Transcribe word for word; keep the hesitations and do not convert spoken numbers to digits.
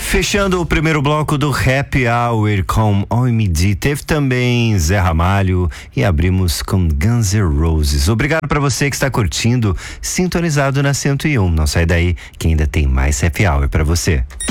Fechando o primeiro bloco do Happy Hour com Oi Midi, teve também Zé Ramalho e abrimos com Guns N' Roses. Obrigado para você que está curtindo, sintonizado na cento e um. Não sai daí que ainda tem mais Happy Hour para você.